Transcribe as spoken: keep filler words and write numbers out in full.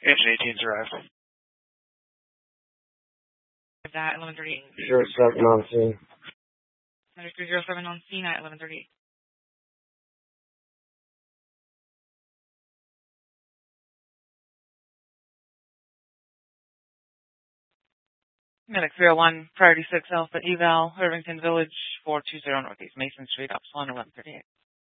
Engine eighteen's arrived. That eleven thirty-eight. zero seven on scene. three zero seven on scene at eleven thirty-eight. Medic three oh one, Priority six Alpha Eval, Irvington Village, four two zero Northeast Mason Street, Upsilon eleven thirty-eight.